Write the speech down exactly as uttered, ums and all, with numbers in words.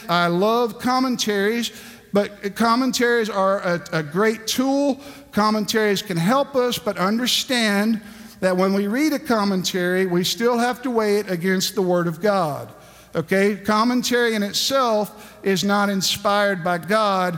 I love commentaries, but commentaries are a, a great tool. Commentaries can help us, but understand that when we read a commentary, we still have to weigh it against the Word of God. Okay? Commentary in itself is not inspired by God.